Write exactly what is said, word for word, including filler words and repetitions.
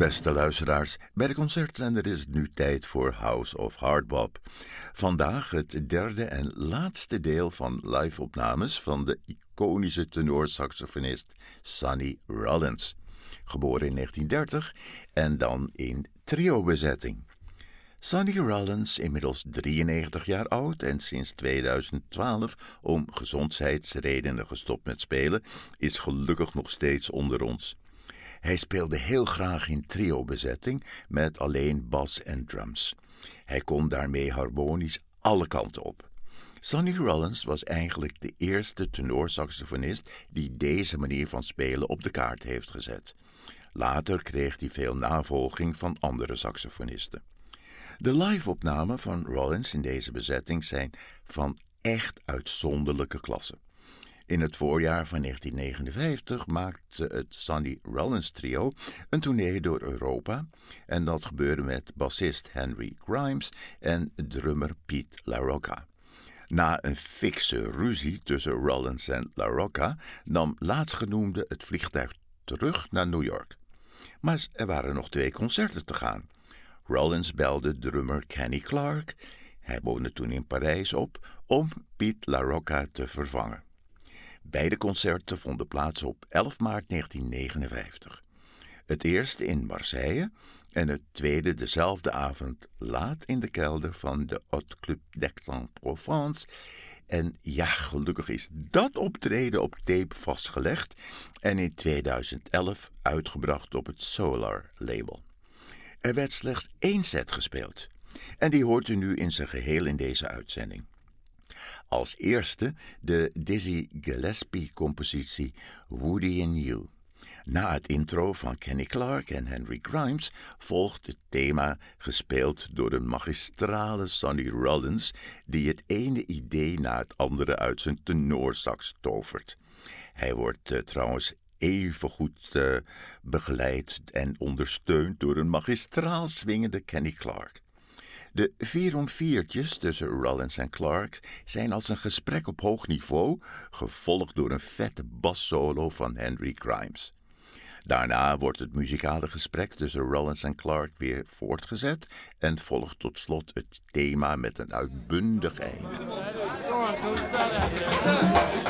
Beste luisteraars, bij de concertzender is het nu tijd voor House of Hardbop. Vandaag het derde en laatste deel van live-opnames van de iconische tenorsaxofonist Sonny Rollins. Geboren in negentien dertig en dan in trio-bezetting. Sonny Rollins, inmiddels drieënnegentig jaar oud en sinds tweeduizend twaalf om gezondheidsredenen gestopt met spelen, is gelukkig nog steeds onder ons. Hij speelde heel graag in trio-bezetting met alleen bas en drums. Hij kon daarmee harmonisch alle kanten op. Sonny Rollins was eigenlijk de eerste tenorsaxofonist die deze manier van spelen op de kaart heeft gezet. Later kreeg hij veel navolging van andere saxofonisten. De live-opnamen van Rollins in deze bezetting zijn van echt uitzonderlijke klasse. In het voorjaar van negentien negenenvijftig maakte het Sonny Rollins Trio een tournee door Europa en dat gebeurde met bassist Henry Grimes en drummer Pete LaRocca. Na een fikse ruzie tussen Rollins en LaRocca nam laatstgenoemde het vliegtuig terug naar New York. Maar er waren nog twee concerten te gaan. Rollins belde drummer Kenny Clarke, hij woonde toen in Parijs, op om Pete LaRocca te vervangen. Beide concerten vonden plaats op elf maart negentien negenenvijftig. Het eerste in Marseille en het tweede dezelfde avond laat in de kelder van de Hot Club d'Aix-en-Provence. En ja, gelukkig is dat optreden op tape vastgelegd en in tweeduizend elf uitgebracht op het Solar label. Er werd slechts één set gespeeld en die hoort u nu in zijn geheel in deze uitzending. Als eerste de Dizzy Gillespie-compositie Woody in You. Na het intro van Kenny Clarke en Henry Grimes volgt het thema gespeeld door de magistrale Sonny Rollins, die het ene idee na het andere uit zijn tenorsax tovert. Hij wordt uh, trouwens even goed uh, begeleid en ondersteund door een magistraal swingende Kenny Clarke. De vier om viertjes tussen Rollins en Clarke zijn als een gesprek op hoog niveau, gevolgd door een vette bassolo van Henry Grimes. Daarna wordt het muzikale gesprek tussen Rollins en Clarke weer voortgezet en volgt tot slot het thema met een uitbundig einde.